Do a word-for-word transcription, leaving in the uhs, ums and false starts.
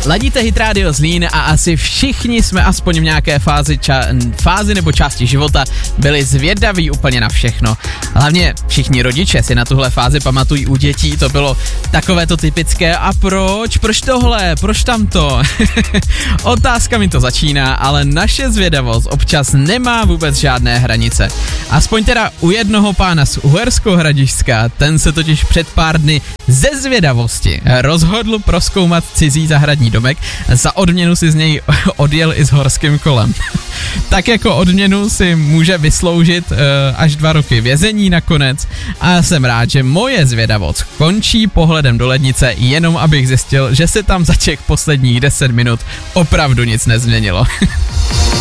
Ladíte Hit Radio Zlín a asi všichni jsme aspoň v nějaké fázi, ča- fázi nebo části života byli zvědaví úplně na všechno. Hlavně všichni rodiče si na tuhle fázi pamatují u dětí, to bylo takové to typické a proč, proč tohle, proč tamto. Otázkami to začíná, ale naše zvědavost občas nemá vůbec žádné hranice. Aspoň teda u jednoho pána z Uherskohradišťska, ten se totiž před pár dny ze zvědavosti rozhodl prozkoumat cizí zahradní domek, za odměnu si z něj odjel i s horským kolem. Tak jako odměnu si může vysloužit uh, až dva roky vězení nakonec a jsem rád, že moje zvědavost končí pohledem do lednice, jenom abych zjistil, že se tam za těch posledních deset minut opravdu nic nezměnilo.